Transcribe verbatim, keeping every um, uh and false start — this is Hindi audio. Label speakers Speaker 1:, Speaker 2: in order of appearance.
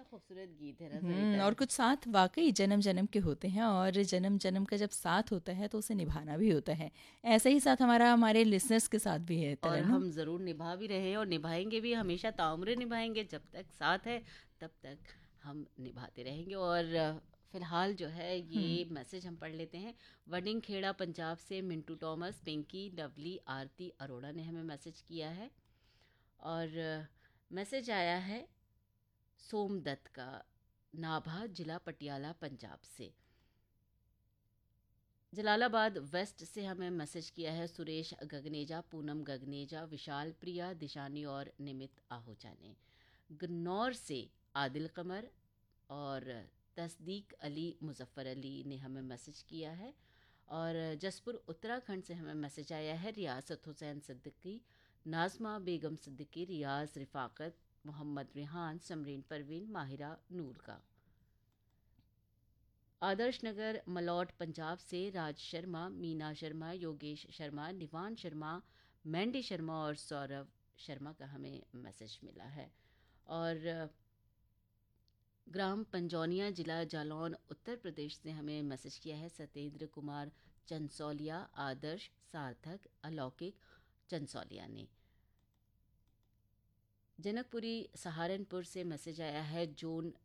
Speaker 1: कितना खूबसूरत गीत है ना
Speaker 2: हम्म,
Speaker 1: सरिता।
Speaker 2: और कुछ साथ वाकई जन्म जन्म के होते हैं, और जन्म जन्म का जब साथ होता है तो उसे निभाना भी होता है। ऐसा ही साथ हमारा हमारे लिसनर्स के साथ भी है
Speaker 1: और
Speaker 2: तरन्नुम।
Speaker 1: हम ज़रूर निभा भी रहे हैं और निभाएंगे भी, हमेशा ताउम्र निभाएंगे, जब तक साथ है तब तक हम निभाते रहेंगे। और अ, फिलहाल जो है
Speaker 2: हम्म।
Speaker 1: ये मैसेज हम पढ़ लेते हैं। वडिंग खेड़ा पंजाब से मिंटू टॉमस, पिंकी, लवली, आरती अरोड़ा ने हमें मैसेज किया है। और अ, मैसेज आया है सोमदत्त का, नाभा जिला पटियाला पंजाब से। जलालाबाद वेस्ट से हमें मैसेज किया है सुरेश गगनेजा, पूनम गगनेजा, विशाल प्रिया, दिशानी और निमित आहूजा ने। गन्नौर से आदिल कमर और तस्दीक अली मुजफ्फ़र अली ने हमें मैसेज किया है। और जसपुर उत्तराखंड से हमें मैसेज आया है रियासत हुसैन सिद्दीकी, नाज़मा बेगम सिद्दीकी, रियाज रिफ़ाकत, मोहम्मद रिहान, समरीन परवीन, माहिरा नूर का। आदर्श नगर मलौट पंजाब से राज शर्मा, मीना शर्मा, योगेश शर्मा, निवान शर्मा, मैंडी शर्मा और सौरभ शर्मा का हमें मैसेज मिला है। और अ, ग्राम पंजौनिया जिला जालौन उत्तर प्रदेश से हमें मैसेज किया है सत्येंद्र कुमार चंसौलिया, आदर्श, सार्थक, अलौकिक चंसौलिया ने। जनकपुरी सहारनपुर से मैसेज आया है जोन